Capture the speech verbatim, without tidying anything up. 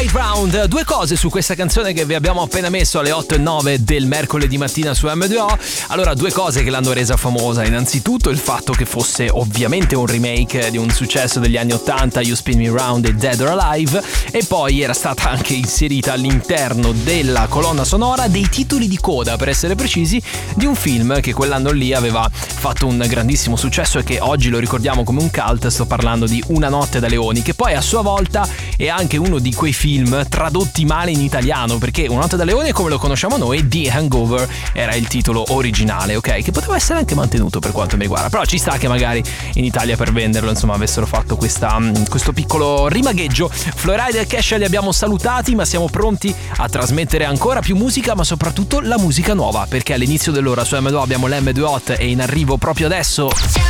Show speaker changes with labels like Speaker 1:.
Speaker 1: Eight Round. Due cose su questa canzone che vi abbiamo appena messo alle otto e nove del mercoledì mattina su M due O. Allora, due cose che l'hanno resa famosa. Innanzitutto il fatto che fosse ovviamente un remake di un successo degli anni ottanta, You Spin Me Round e Dead or Alive, e poi era stata anche inserita all'interno della colonna sonora dei titoli di coda, per essere precisi, di un film che quell'anno lì aveva fatto un grandissimo successo e che oggi lo ricordiamo come un cult. Sto parlando di Una notte da leoni, che poi a sua volta è anche uno di quei film tradotti male in italiano, perché Una notte da leoni, come lo conosciamo noi, The Hangover era il titolo originale, ok? Che poteva essere anche mantenuto per quanto mi riguarda, però ci sta che magari in Italia per venderlo, insomma, avessero fatto questa, questo piccolo rimagheggio. Florida e Kesha li abbiamo salutati, ma siamo pronti a trasmettere ancora più musica, ma soprattutto la musica nuova, perché all'inizio dell'ora su M due O abbiamo l'M due Hot e in arrivo proprio adesso